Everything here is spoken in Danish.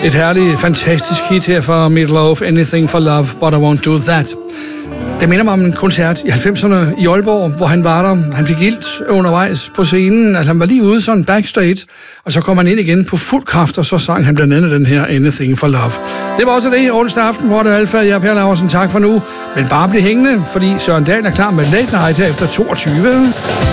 Et herligt, fantastisk hit her fra Meatloaf, Anything for Love, But I Won't Do That. Det minder mig om en koncert i 90'erne i Aalborg, hvor han var der. Han fik ilt undervejs på scenen, at han var lige ude sådan backstage, og så kom han ind igen på fuld kraft, og så sang han blandt andet den her Anything for Love. Det var også det onsdag aften, hvor det er alfa. Jeg er Per Laursen, tak for nu. Men bare bliv hængende, fordi Søren Dahl er klar med Late Night her efter 22.